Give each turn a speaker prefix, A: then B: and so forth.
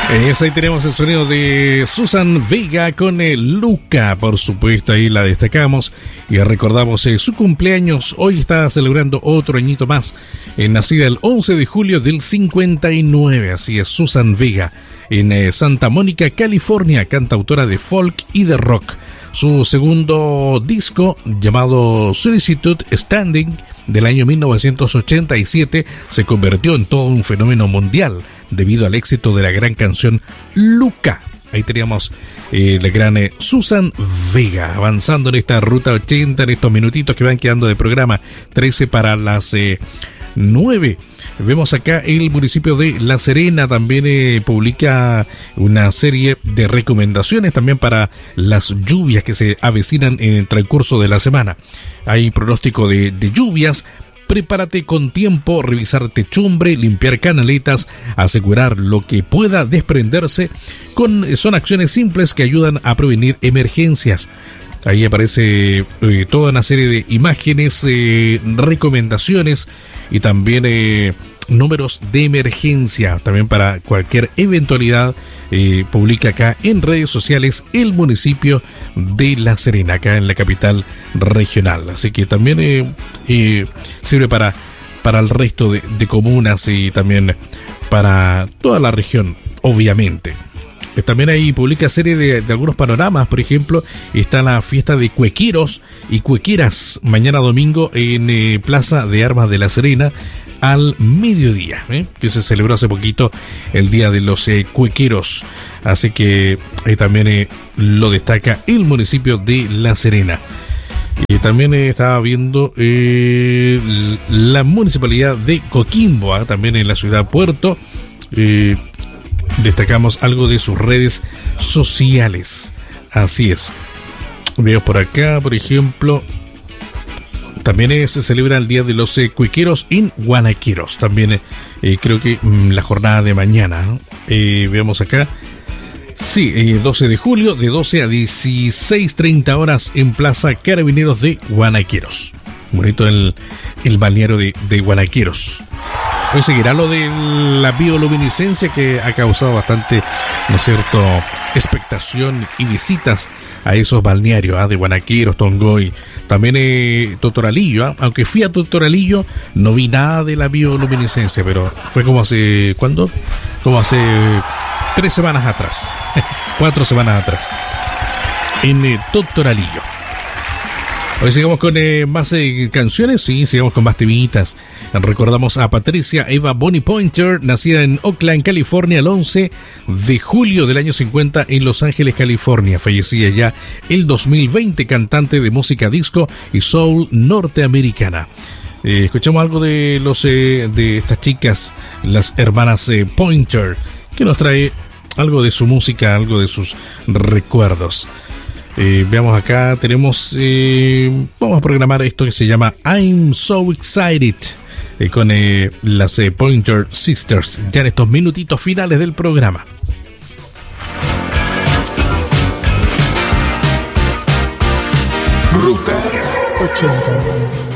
A: Ahí tenemos el sonido de Susan Vega con Luca, por supuesto, ahí la destacamos y recordamos su cumpleaños. Hoy está celebrando otro añito más, nacida el 11 de julio del 59, así es, Susan Vega, en Santa Mónica, California, cantautora de folk y de rock. Su segundo disco, llamado Solicitude Standing, del año 1987, se convirtió en todo un fenómeno mundial debido al éxito de la gran canción Luca. Ahí teníamos la gran Susan Vega, avanzando en esta ruta 80, en estos minutitos que van quedando de programa, 13 para las 9. Vemos acá el municipio de La Serena también publica una serie de recomendaciones también para las lluvias que se avecinan en el transcurso de la semana. Hay pronóstico de lluvias. Prepárate con tiempo, revisar techumbre, limpiar canaletas, asegurar lo que pueda desprenderse. Son acciones simples que ayudan a prevenir emergencias. Ahí aparece toda una serie de imágenes, recomendaciones y también números de emergencia. También para cualquier eventualidad, publica acá en redes sociales el municipio de La Serena, acá en la capital regional. Así que también sirve para el resto de comunas y también para toda la región, obviamente. También ahí publica serie de algunos panoramas. Por ejemplo, está la fiesta de cuequeros y cuequeras mañana domingo en Plaza de Armas de La Serena al mediodía, que se celebró hace poquito el día de los cuequeros. Así que también lo destaca el municipio de La Serena. Y también estaba viendo la municipalidad de Coquimbo, también en la ciudad Puerto. Destacamos algo de sus redes sociales. Así es. Veo por acá, por ejemplo, también se celebra el día de los cuequeros en Guanaqueros. También creo que la jornada de mañana, ¿no? Veamos acá. Sí, 12 de julio, de 12 a 16:30 horas en Plaza Carabineros de Guanaqueros. Bonito el balneario de Guanaqueros. Hoy seguirá lo de la bioluminiscencia, que ha causado bastante, ¿no es cierto?, expectación y visitas a esos balnearios de Guanaqueros, Tongoy, también Totoralillo. Aunque fui a Totoralillo, no vi nada de la bioluminiscencia, pero fue como hace, ¿cuándo? Como hace 3 semanas atrás, 4 semanas atrás, en Totoralillo. Hoy sigamos con más canciones, sí, sigamos con más temitas. Recordamos a Patricia Eva Bonnie Pointer, nacida en Oakland, California, el 11 de julio del año 50 en Los Ángeles, California. Fallecida ya el 2020, cantante de música disco y soul norteamericana. Escuchamos algo de de estas chicas, las hermanas Pointer, que nos trae algo de su música, algo de sus recuerdos. Veamos acá, tenemos, vamos a programar esto que se llama I'm So Excited, con las Pointer Sisters, ya en estos minutitos finales del programa.
B: Ruta 80.